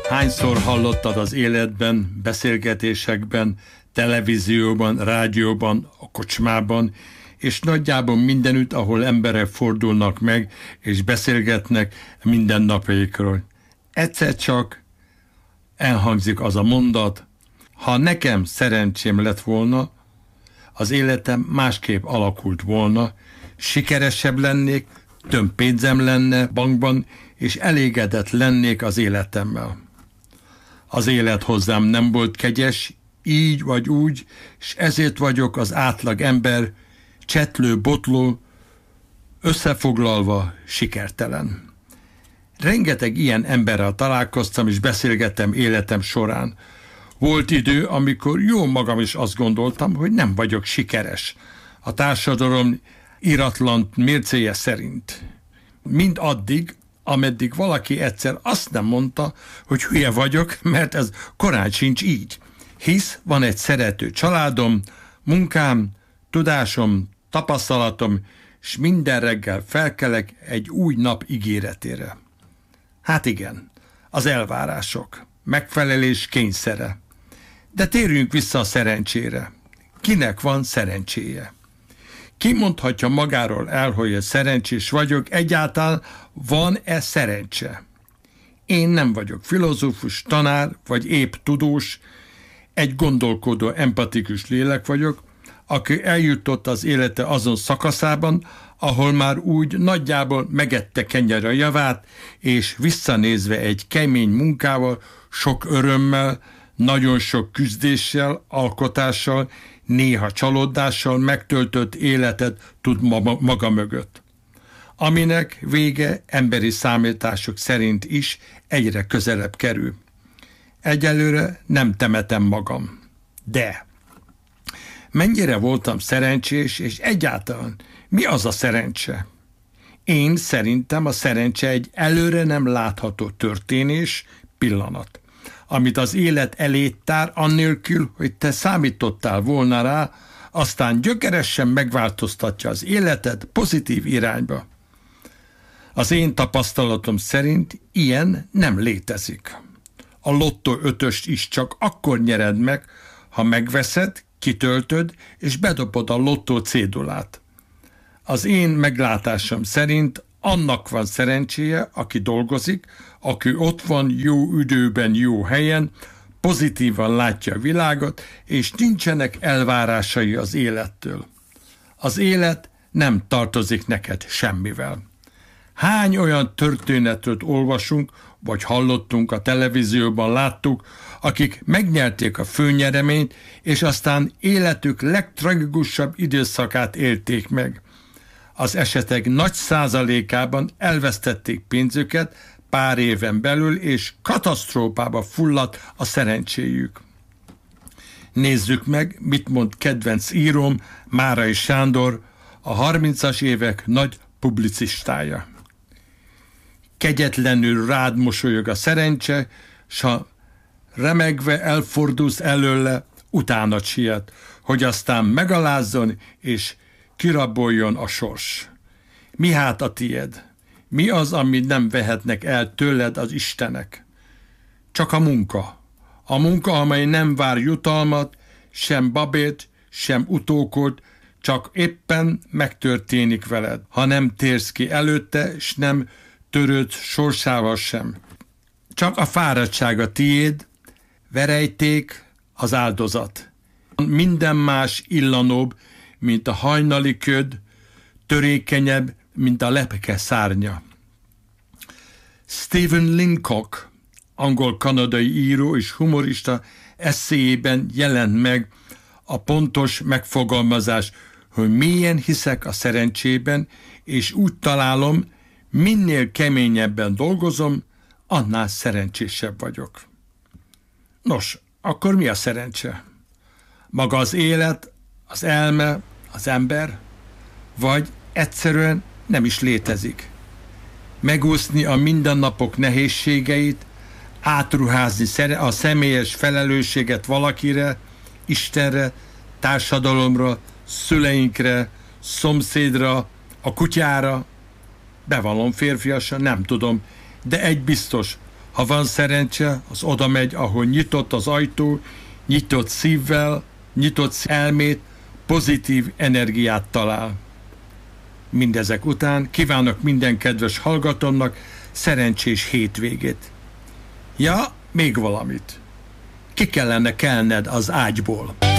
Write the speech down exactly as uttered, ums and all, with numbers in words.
Hányszor hallottad az életben, beszélgetésekben, televízióban, rádióban, a kocsmában, és nagyjából mindenütt, ahol emberek fordulnak meg, és beszélgetnek mindennapjaikról. Egyszer csak elhangzik az a mondat, ha nekem szerencsém lett volna, az életem másképp alakult volna, sikeresebb lennék, több pénzem lenne bankban, és elégedett lennék az életemmel. Az élet hozzám nem volt kegyes, így vagy úgy, és ezért vagyok az átlag ember, csetlő, botló, összefoglalva sikertelen. Rengeteg ilyen emberrel találkoztam, és beszélgettem életem során. Volt idő, amikor jó magam is azt gondoltam, hogy nem vagyok sikeres a társadalom iratlan mércéje szerint. Mind addig, ameddig valaki egyszer azt nem mondta, hogy hülye vagyok, mert ez korán sincs így. Hisz van egy szerető családom, munkám, tudásom, tapasztalatom, és minden reggel felkelek egy új nap ígéretére. Hát igen, az elvárások, megfelelés kényszere. De térjünk vissza a szerencsére. Kinek van szerencséje? Ki mondhatja magáról el, hogy szerencsés vagyok, egyáltalán van-e szerencse? Én nem vagyok filozófus, tanár, vagy épp tudós, egy gondolkodó, empatikus lélek vagyok, aki eljutott az élete azon szakaszában, ahol már úgy nagyjából megette kenyere a javát, és visszanézve egy kemény munkával, sok örömmel, nagyon sok küzdéssel, alkotással, néha csalódással megtöltött életet tud ma- maga mögött, aminek vége emberi számítások szerint is egyre közelebb kerül. Egyelőre nem temetem magam. De mennyire voltam szerencsés, és egyáltalán mi az a szerencse? Én szerintem a szerencse egy előre nem látható történés, pillanat, amit az élet elé tár, annélkül, hogy te számítottál volna rá, aztán gyökeresen megváltoztatja az életed pozitív irányba. Az én tapasztalatom szerint ilyen nem létezik. A lottó ötöst is csak akkor nyered meg, ha megveszed, kitöltöd, és bedobod a lottó cédulát. Az én meglátásom szerint annak van szerencséje, aki dolgozik, aki ott van jó időben, jó helyen, pozitívan látja a világot, és nincsenek elvárásai az élettől. Az élet nem tartozik neked semmivel. Hány olyan történetet olvasunk, vagy hallottunk a televízióban, láttuk, akik megnyerték a főnyereményt, és aztán életük legtragikusabb időszakát élték meg. Az esetek nagy százalékában elvesztették pénzüket pár éven belül, és katasztrófába fulladt a szerencséjük. Nézzük meg, mit mond kedvenc íróm, Márai Sándor, a harmincas évek nagy publicistája. Kegyetlenül rád mosolyog a szerencse, s ha remegve elfordulsz előle, utána siet, hogy aztán megalázzon és kiraboljon a sors. Mi hát a tied? Mi az, amit nem vehetnek el tőled az Istenek? Csak a munka. A munka, amely nem vár jutalmat, sem babét, sem utókot, csak éppen megtörténik veled, ha nem térsz ki előtte, s nem törőd sorsával sem. Csak a fáradtság a tiéd, verejték az áldozat. Minden más illanóbb, mint a hajnali köd, törékenyebb, mint a lepke szárnya. Stephen Leacock, angol-kanadai író és humorista esszéjében jelent meg a pontos megfogalmazás, hogy mélyen hiszek a szerencsében, és úgy találom, minél keményebben dolgozom, annál szerencsésebb vagyok. Nos, akkor mi a szerencse? Maga az élet, az elme, az ember, vagy egyszerűen nem is létezik. Megúszni a mindennapok nehézségeit, átruházni a személyes felelősséget valakire, Istenre, társadalomra, szüleinkre, szomszédra, a kutyára, bevallom férfiasan, nem tudom, de egy biztos, Ha van szerencse, az oda megy, ahol nyitott az ajtó, nyitott szívvel, nyitott elmét, pozitív energiát talál. Mindezek után kívánok minden kedves hallgatónak szerencsés hétvégét. Ja, még valamit. Ki kellene kelned az ágyból.